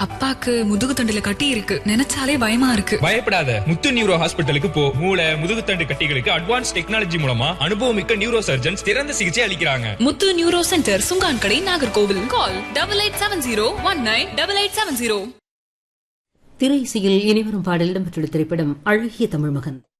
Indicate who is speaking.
Speaker 1: அப்பாக்கு முதுகு தண்டுல கட்டி இருக்கு, நினைச்சாலே பயமா இருக்கு.
Speaker 2: பயப்படாத, முத்து நியூரோ ஹாஸ்பிட்டலுக்கு போ. மூளை முதுகுத்தண்டு கட்டிகளுக்கு அட்வான்ஸ் டெக்னாலஜி மூலமா அனுபவமிக்க நியூரோ சர்ஜன்ஸ் சிறந்த சிகிச்சை அளிக்கிறாங்க.
Speaker 1: முத்து நியூரோ சென்டர், சுங்கான்கடை, நாகர்கோவில். கால் 8870198870.
Speaker 3: திரை இசையில் இனிவரும் பாடல் இடம்பெற்றுள்ள திரைப்படம் அழகிய தமிழ் மகன்.